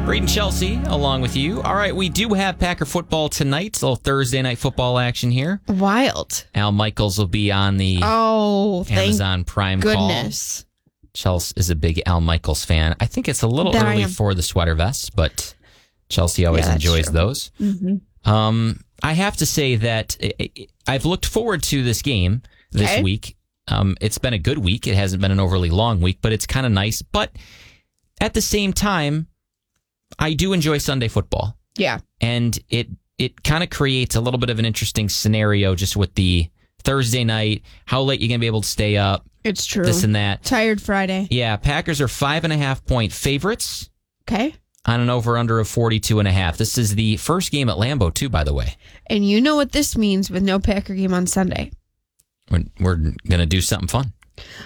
Braden Chelsea, along with you. All right, we do have Packer football tonight. It's a little Thursday night football action here. Wild. Al Michaels will be on the Amazon Prime goodness. call. Chelsea is a big Al Michaels fan. I think it's a little early for the sweater vests, but Chelsea always enjoys those. Mm-hmm. I have to say that I've looked forward to this game this week. It's been a good week. It hasn't been an overly long week, but it's kind of nice. But at the same time, I do enjoy Sunday football. Yeah. And it kind of creates a little bit of an interesting scenario just with the Thursday night, how late you're going to be able to stay up. It's true. This and that. Tired Friday. Yeah, Packers are 5.5-point favorites. Okay. On an over-under of 42.5. This is the first game at Lambeau, too, by the way. And you know what this means with no Packer game on Sunday. We're going to do something fun.